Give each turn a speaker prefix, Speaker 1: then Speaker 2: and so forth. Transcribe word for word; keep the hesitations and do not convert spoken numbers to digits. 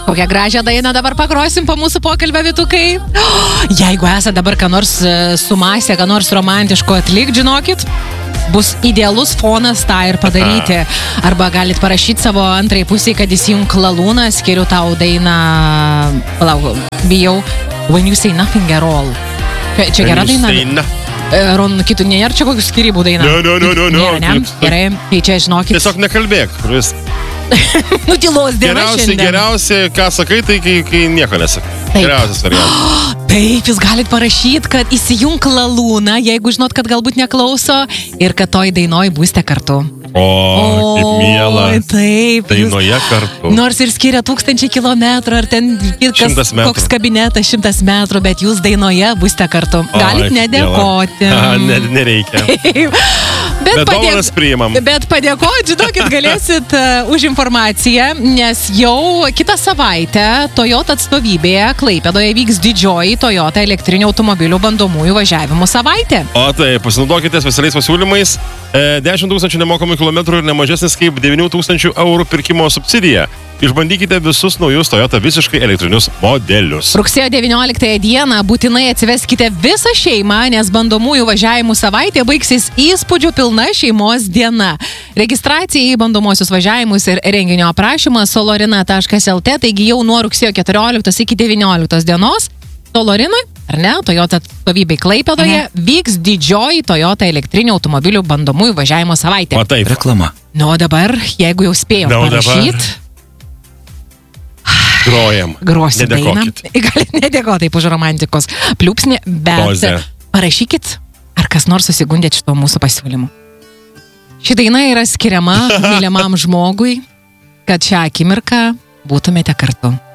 Speaker 1: Kokią gražią dainą dabar pagrosim po mūsų pokalbio, vytukai. Jeigu esate dabar ką nors sumąstę, ką nors romantiško atlikt, žinokit, bus idealus fonas tą ir padaryti. Arba galit parašyti savo antrai pusiai, kad įsijung lalūną, skiriu tau dainą, palauk, bijau, When You Say Nothing At All. Čia gera daina. Ron, kitų nėra čia kokių skirybų daina.
Speaker 2: No, no, no, no, no.
Speaker 1: Ne, ne, gerai, tai čia žinokit.
Speaker 2: Tiesiog nekalbėk. Vis...
Speaker 1: Nutilos diena šiandien.
Speaker 2: Geriausiai, ką sakai, tai kai, kai nieko nesakai. Geriausias variantas.
Speaker 1: Taip, jūs galit parašyti, kad įsijunk lalūną, jeigu žinot, kad galbūt neklauso ir kad toj dainoj būsite kartu.
Speaker 2: O, kaip miela.
Speaker 1: Taip.
Speaker 2: Dainoje
Speaker 1: jūs,
Speaker 2: kartu.
Speaker 1: Nors ir skiria tūkstančiai kilometrų, ar ten kas, koks kabinetas šimtas metrų, bet jūs dainoje būsite kartu. Galit nedėkoti.
Speaker 2: A, ne, nereikia.
Speaker 1: Bet,
Speaker 2: bet dovanas priimam.
Speaker 1: Bet padėkoti, žinokit, galėsit uh, už informaciją, nes jau kitą savaitę Toyota atstovybėje Klaipėdoje vyks didžioji Toyota elektrinių automobilių bandomųjų važiavimų savaitė.
Speaker 2: O tai, pasinaudokite specialiais pasiūlymais. E, dešimt tūkstančių nemokamų kilometrų ir nemažesnis kaip devynių tūkstančių eurų pirkimo subsidija. Išbandykite visus naujus Toyota visiškai elektrinius modelius.
Speaker 1: Rugsėjo devynioliktąją dieną būtinai atsiveskite visą šeimą, nes bandomųjų važiavimų savaitė baigsis įspūdžių pilna šeimos diena. Registracija į bandomosius važiavimus ir renginio aprašymą solorina taškas lt, taigi jau nuo rugsėjo keturioliktos iki devynioliktos dienos Solorinui, ar ne, Toyota atstovybėj Klaipėdoje mhm. vyks didžioji Toyota elektrinių automobilių bandomųjų važiavimo savaitė.
Speaker 2: O taip. Reklama.
Speaker 1: Nu, o dabar, jeigu jau spėjom no, parašyti...
Speaker 2: Grojam.
Speaker 1: Grosim dainą. Galit nedėkoti taip už romantikos pliūpsnį, bet Doze. Parašykit, ar kas nors susigundėt šito mūsų pasiūlymu. Ši daina yra skiriama mylimam žmogui, kad šią akimirką būtumėte kartu.